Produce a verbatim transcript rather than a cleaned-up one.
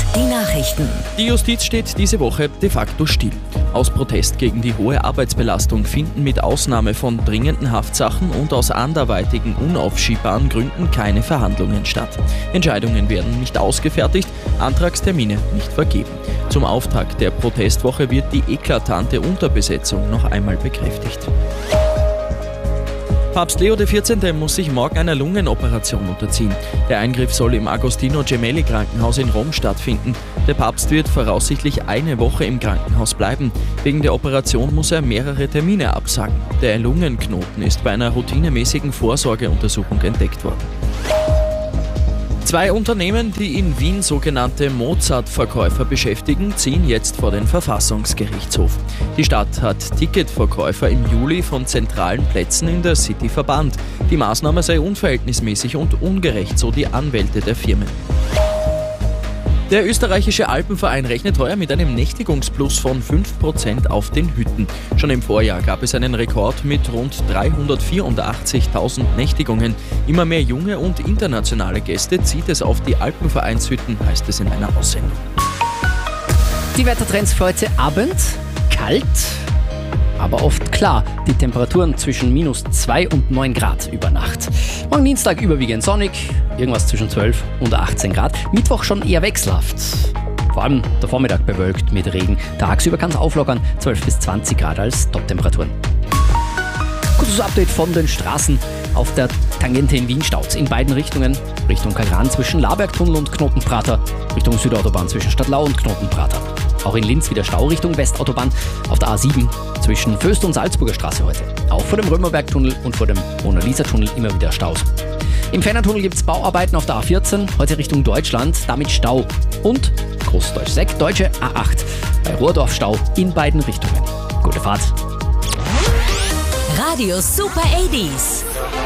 Die Nachrichten. Die Justiz steht diese Woche de facto still. Aus Protest gegen die hohe Arbeitsbelastung finden mit Ausnahme von dringenden Haftsachen und aus anderweitigen unaufschiebbaren Gründen keine Verhandlungen statt. Entscheidungen werden nicht ausgefertigt, Antragstermine nicht vergeben. Zum Auftakt der Protestwoche wird die eklatante Unterbesetzung noch einmal bekräftigt. Papst Leo der vierzehnte muss sich morgen einer Lungenoperation unterziehen. Der Eingriff soll im Agostino Gemelli Krankenhaus in Rom stattfinden. Der Papst wird voraussichtlich eine Woche im Krankenhaus bleiben. Wegen der Operation muss er mehrere Termine absagen. Der Lungenknoten ist bei einer routinemäßigen Vorsorgeuntersuchung entdeckt worden. Zwei Unternehmen, die in Wien sogenannte Mozart-Verkäufer beschäftigen, ziehen jetzt vor den Verfassungsgerichtshof. Die Stadt hat Ticketverkäufer im Juli von zentralen Plätzen in der City verbannt. Die Maßnahme sei unverhältnismäßig und ungerecht, so die Anwälte der Firmen. Der österreichische Alpenverein rechnet heuer mit einem Nächtigungsplus von fünf Prozent auf den Hütten. Schon im Vorjahr gab es einen Rekord mit rund dreihundertvierundachtzigtausend Nächtigungen. Immer mehr junge und internationale Gäste zieht es auf die Alpenvereinshütten, heißt es in einer Aussendung. Die Wettertrends für heute Abend: kalt, aber oft klar. Die Temperaturen zwischen minus zwei und neun Grad über Nacht. Morgen Dienstag überwiegend sonnig, irgendwas zwischen zwölf und achtzehn Grad. Mittwoch schon eher wechselhaft. Vor allem der Vormittag bewölkt mit Regen. Tagsüber kann es auflockern, zwölf bis zwanzig Grad als Toptemperaturen. Kurzes Update von den Straßen. Auf der Tangente in Wien staut in beiden Richtungen. Richtung Kagran zwischen Labergtunnel und Knotenprater. Richtung Südautobahn zwischen Stadtlau und Knotenprater. Auch in Linz wieder Stau Richtung Westautobahn auf der A sieben zwischen Föst und Salzburger Straße heute. Auch vor dem Römerbergtunnel und vor dem Mona-Lisa-Tunnel immer wieder Staus. Im Fennertunnel gibt es Bauarbeiten auf der A vierzehn, heute Richtung Deutschland, damit Stau. Und Großdeutsch sechs, deutsche A acht, bei Rohrdorf Stau in beiden Richtungen. Gute Fahrt. Radio Super achtzig.